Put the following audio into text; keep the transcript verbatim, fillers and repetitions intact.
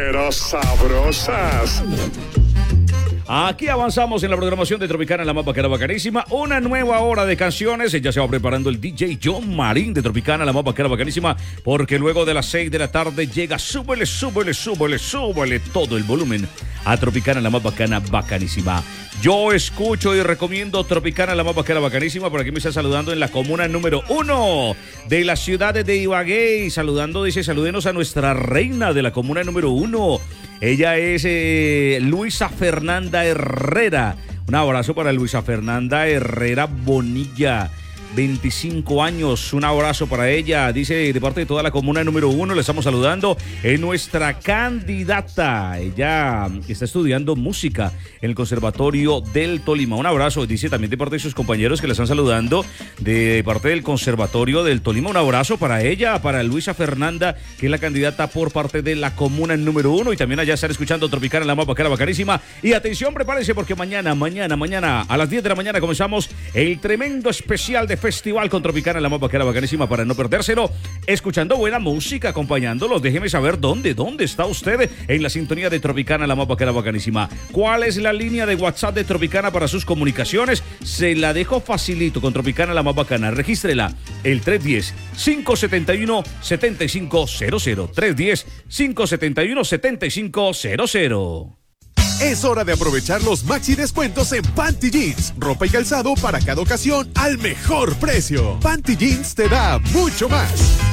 pero sabrosas. Aquí avanzamos en la programación de Tropicana, la más vaquera bacanísima. Una nueva hora de canciones. Ya se va preparando el D J John Marín de Tropicana, la más vaquera bacanísima. Porque luego de las seis de la tarde llega, súbele, súbele, súbele, súbele todo el volumen a Tropicana, la más bacana bacanísima. Yo escucho y recomiendo Tropicana, la más vaquera bacanísima. Por aquí me está saludando en la comuna número uno de la ciudad de Ibagué. Saludando, dice, salúdenos a nuestra reina de la comuna número uno. Ella es eh, Luisa Fernanda Herrera. Un abrazo para Luisa Fernanda Herrera Bonilla. veinticinco años, un abrazo para ella. Dice, de parte de toda la comuna número uno, le estamos saludando. Es nuestra candidata. Ella está estudiando música en el Conservatorio del Tolima. Un abrazo, dice, también de parte de sus compañeros que le están saludando. De parte del Conservatorio del Tolima, un abrazo para ella, para Luisa Fernanda, que es la candidata por parte de la comuna número uno. Y también allá están escuchando Tropicana, la más vaquera bacanísima. Y atención, prepárense porque mañana, mañana, mañana, a las diez de la mañana comenzamos el tremendo especial de Festival con Tropicana, la más vaquera bacanísima, para no perdérselo, escuchando buena música, acompañándolos. Déjeme saber dónde, dónde está usted en la sintonía de Tropicana, la más vaquera bacanísima. ¿Cuál es la línea de WhatsApp de Tropicana para sus comunicaciones? Se la dejo facilito con Tropicana, la más bacana. Regístrela, el tres uno cero, cinco siete uno, siete cinco cero cero. tres uno cero, cinco siete uno, siete cinco cero cero. Es hora de aprovechar los maxi descuentos en Panty Jeans. Ropa y calzado para cada ocasión al mejor precio. Panty Jeans te da mucho más.